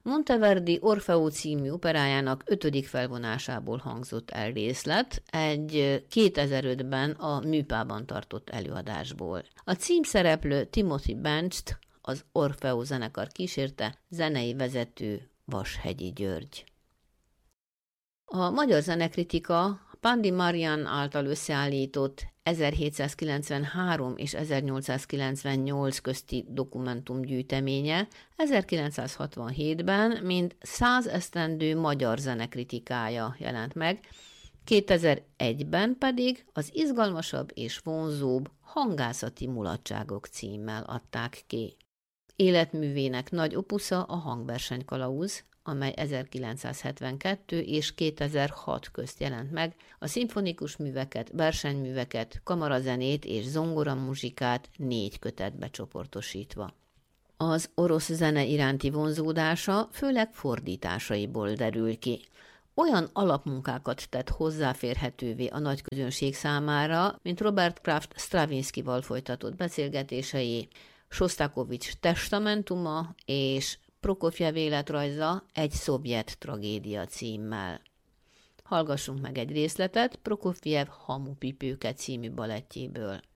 Monteverdi Orfeo című operájának 5. felvonásából hangzott el részlet, egy 2005-ben a Műpában tartott előadásból. A címszereplő Timothy Bencht, az Orfeo zenekar kísérte, zenei vezető Vashegyi György. A magyar zenekritika Pandi Marian által összeállított 1793 és 1898 közti dokumentumgyűjteménye 1967-ben mint 100 esztendő magyar zenekritikája jelent meg, 2001-ben pedig az izgalmasabb és vonzóbb Hangászati mulatságok címmel adták ki. Életművének nagy opusza a Hangversenykalauz, amely 1972 és 2006 közt jelent meg, a szimfonikus műveket, versenyműveket, kamarazenét és zongoramuzsikát 4 kötetbe csoportosítva. Az orosz zene iránti vonzódása főleg fordításaiból derül ki. Olyan alapmunkákat tett hozzáférhetővé a nagy közönség számára, mint Robert Kraft Stravinskyval folytatott beszélgetései, Sosztakovics testamentuma és Prokofjev életrajza egy szovjet tragédia címmel. Hallgassunk meg egy részletet Prokofjev Hamupipőke című balettjéből.